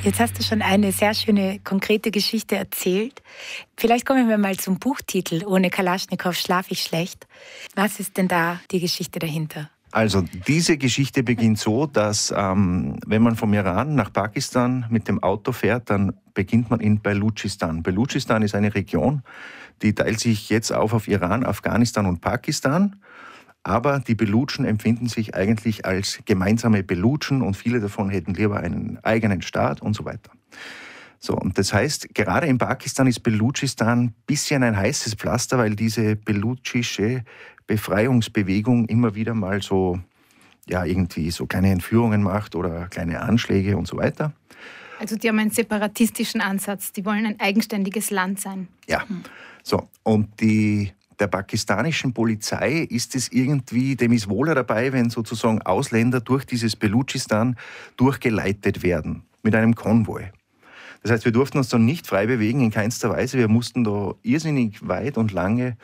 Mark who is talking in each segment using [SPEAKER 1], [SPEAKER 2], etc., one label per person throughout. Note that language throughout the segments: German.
[SPEAKER 1] Jetzt hast du schon eine sehr schöne, konkrete Geschichte erzählt. Vielleicht kommen wir mal zum Buchtitel. Ohne Kalaschnikow schlaf ich schlecht. Was ist denn da die Geschichte dahinter?
[SPEAKER 2] Also diese Geschichte beginnt so, dass wenn man vom Iran nach Pakistan mit dem Auto fährt, dann beginnt man in Baluchistan. Baluchistan ist eine Region, die teilt sich jetzt auf Iran, Afghanistan und Pakistan. Aber die Belutschen empfinden sich eigentlich als gemeinsame Belutschen und viele davon hätten lieber einen eigenen Staat und so weiter. So, und das heißt, gerade in Pakistan ist Baluchistan ein bisschen ein heißes Pflaster, weil diese belutschische Befreiungsbewegung immer wieder mal so, ja, irgendwie so kleine Entführungen macht oder kleine Anschläge und so weiter.
[SPEAKER 3] Also die haben einen separatistischen Ansatz, die wollen ein eigenständiges Land sein.
[SPEAKER 2] Ja, so, und der pakistanischen Polizei ist es irgendwie, dem ist wohler dabei, wenn sozusagen Ausländer durch dieses Baluchistan durchgeleitet werden mit einem Konvoi. Das heißt, wir durften uns dann nicht frei bewegen, in keinster Weise. Wir mussten da irrsinnig weit und lange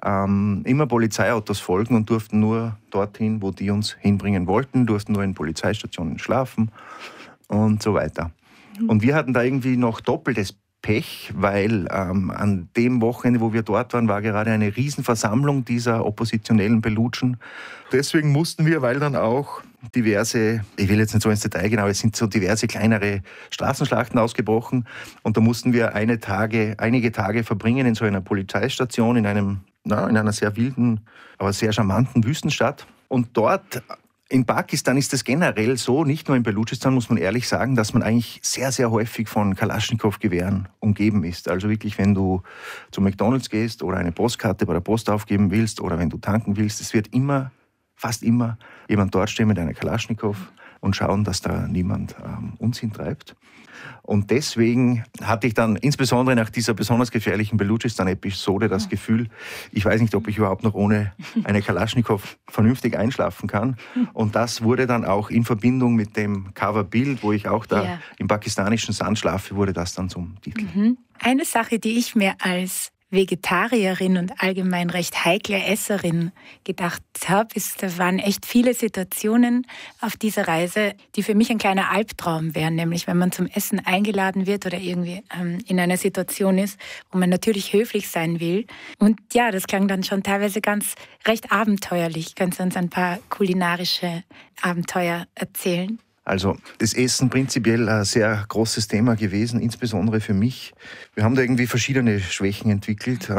[SPEAKER 2] immer Polizeiautos folgen und durften nur dorthin, wo die uns hinbringen wollten, durften nur in Polizeistationen schlafen und so weiter. Und wir hatten da irgendwie noch doppeltes Pech, weil an dem Wochenende, wo wir dort waren, war gerade eine Riesenversammlung dieser oppositionellen Belutschen. Deswegen mussten wir, weil dann auch diverse, ich will jetzt nicht so ins Detail gehen, aber es sind so diverse kleinere Straßenschlachten ausgebrochen und da mussten wir einige Tage verbringen in so einer Polizeistation in einer sehr wilden, aber sehr charmanten Wüstenstadt. Und dort in Pakistan ist es generell so, nicht nur in Baluchistan muss man ehrlich sagen, dass man eigentlich sehr, sehr häufig von Kalaschnikow-Gewehren umgeben ist. Also wirklich, wenn du zu McDonald's gehst oder eine Postkarte bei der Post aufgeben willst oder wenn du tanken willst, es wird fast immer jemand dort stehen mit einer Kalaschnikow und schauen, dass da niemand Unsinn treibt. Und deswegen hatte ich dann insbesondere nach dieser besonders gefährlichen Baluchistan-Episode das Gefühl, ich weiß nicht, ob ich überhaupt noch ohne eine Kalaschnikow vernünftig einschlafen kann. Und das wurde dann auch in Verbindung mit dem Coverbild, wo ich auch da im pakistanischen Sand schlafe, wurde das dann zum Titel.
[SPEAKER 1] Eine Sache, die ich mir als Vegetarierin und allgemein recht heikle Esserin gedacht habe, da waren echt viele Situationen auf dieser Reise, die für mich ein kleiner Albtraum wären, nämlich wenn man zum Essen eingeladen wird oder irgendwie in einer Situation ist, wo man natürlich höflich sein will. Und ja, das klang dann schon teilweise recht abenteuerlich. Kannst du uns ein paar kulinarische Abenteuer erzählen?
[SPEAKER 2] Also das Essen prinzipiell ein sehr großes Thema gewesen, insbesondere für mich. Wir haben da irgendwie verschiedene Schwächen entwickelt.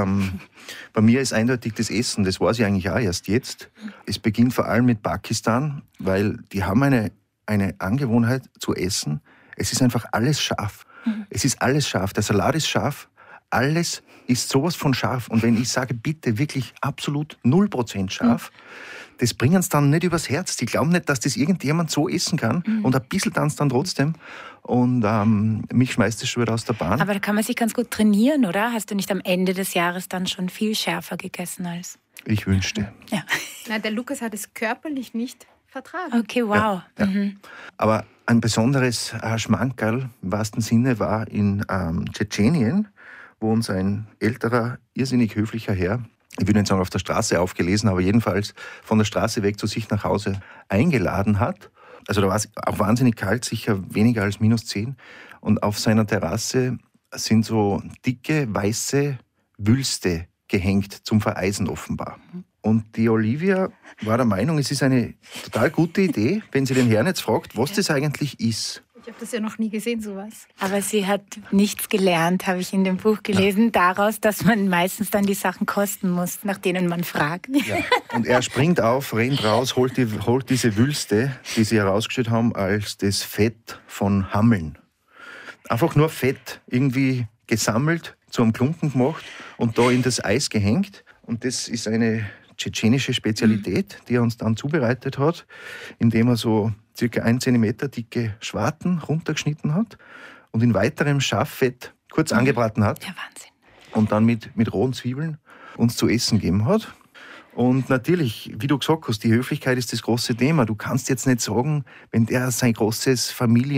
[SPEAKER 2] Bei mir ist eindeutig das Essen, das weiß ich eigentlich auch erst jetzt. Es beginnt vor allem mit Pakistan, weil die haben eine Angewohnheit zu essen. Es ist einfach alles scharf. Es ist alles scharf. Der Salat ist scharf. Alles ist sowas von scharf. Und wenn ich sage, bitte wirklich absolut 0% scharf, das bringen sie dann nicht übers Herz. Die glauben nicht, dass das irgendjemand so essen kann. Und ein bisschen dann trotzdem. Und mich schmeißt das schon wieder aus der Bahn.
[SPEAKER 1] Aber da kann man sich ganz gut trainieren, oder? Hast du nicht am Ende des Jahres dann schon viel schärfer gegessen als...
[SPEAKER 2] Ich wünschte.
[SPEAKER 1] Ja.
[SPEAKER 3] Na, der Lukas hat es körperlich nicht vertragen.
[SPEAKER 1] Okay, wow.
[SPEAKER 2] Ja. Aber ein besonderes Schmankerl im wahrsten Sinne war in Tschetschenien, wo uns ein älterer, irrsinnig höflicher Herr, ich würde nicht sagen auf der Straße aufgelesen, aber jedenfalls von der Straße weg zu sich nach Hause eingeladen hat. Also da war es auch wahnsinnig kalt, sicher weniger als -10. Und auf seiner Terrasse sind so dicke, weiße Wülste gehängt zum Vereisen offenbar. Und die Olivia war der Meinung, es ist eine total gute Idee, wenn sie den Herrn jetzt fragt, was das eigentlich ist.
[SPEAKER 3] Ich habe das ja noch nie gesehen, sowas.
[SPEAKER 1] Aber sie hat nichts gelernt, habe ich in dem Buch gelesen, daraus, dass man meistens dann die Sachen kosten muss, nach denen man fragt.
[SPEAKER 2] Ja. Und er springt auf, rennt raus, holt diese Wülste, die sie herausgestellt haben, als das Fett von Hammeln. Einfach nur Fett, irgendwie gesammelt, zu einem Klumpen gemacht und da in das Eis gehängt. Und das ist eine tschetschenische Spezialität, die er uns dann zubereitet hat, indem er so circa 1 Zentimeter dicke Schwarten runtergeschnitten hat und in weiterem Schaffett kurz angebraten hat.
[SPEAKER 1] Ja, Wahnsinn.
[SPEAKER 2] Und dann mit rohen Zwiebeln uns zu essen gegeben hat. Und natürlich, wie du gesagt hast, die Höflichkeit ist das große Thema. Du kannst jetzt nicht sagen, wenn der sein großes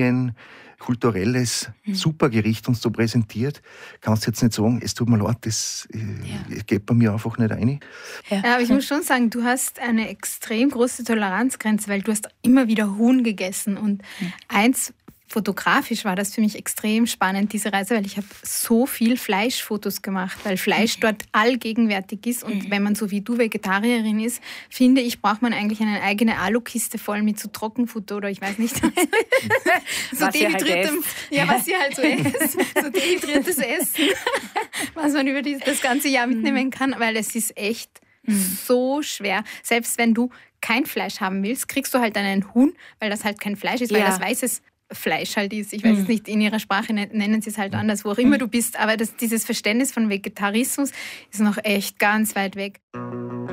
[SPEAKER 2] familienkulturelles Supergericht uns so präsentiert, kannst du jetzt nicht sagen, es tut mir leid, das geht bei mir einfach nicht rein.
[SPEAKER 3] Ja, aber ich muss schon sagen, du hast eine extrem große Toleranzgrenze, weil du hast immer wieder Huhn gegessen. Und eins fotografisch war das für mich extrem spannend, diese Reise, weil ich habe so viel Fleischfotos gemacht, weil Fleisch dort allgegenwärtig ist. Und wenn man so wie du Vegetarierin ist, finde ich, braucht man eigentlich eine eigene Alukiste voll mit so Trockenfutter oder ich weiß nicht. So
[SPEAKER 1] was
[SPEAKER 3] dehydriertem, was ihr halt so esst. So dehydriertes Essen, was man über das ganze Jahr mitnehmen kann, weil es ist echt so schwer. Selbst wenn du kein Fleisch haben willst, kriegst du halt einen Huhn, weil das halt kein Fleisch ist, weil das weißes Fleisch halt ist. Ich weiß es nicht, in ihrer Sprache nennen sie es halt anders, wo auch immer du bist. Aber dieses Verständnis von Vegetarismus ist noch echt ganz weit weg.